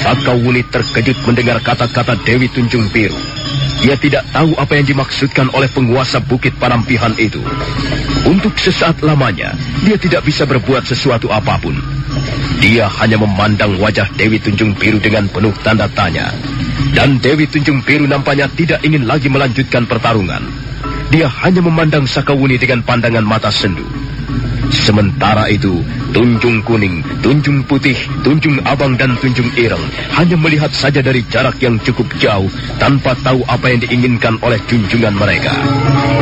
Sakawuni terkejut mendengar kata-kata Dewi Tunjung Biru. Ia tidak tahu apa yang dimaksudkan oleh penguasa Bukit Panampihan itu. Untuk sesaat lamanya, dia tidak bisa berbuat sesuatu apapun. Dia hanya memandang wajah Dewi Tunjung Biru dengan penuh tanda tanya. Dan Dewi Tunjung Biru nampaknya tidak ingin lagi melanjutkan pertarungan. Dia hanya memandang Sakawuni dengan pandangan mata sendu. Sementara itu, Tunjung Kuning, Tunjung Putih, Tunjung Abang dan Tunjung Ireng hanya melihat saja dari jarak yang cukup jauh tanpa tahu apa yang diinginkan oleh junjungan mereka.